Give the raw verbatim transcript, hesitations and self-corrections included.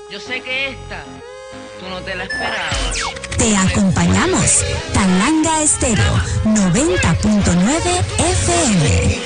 Yo sé que esta, tú no te la esperabas. Te acompañamos. Talanga Estéreo, noventa punto nueve F M.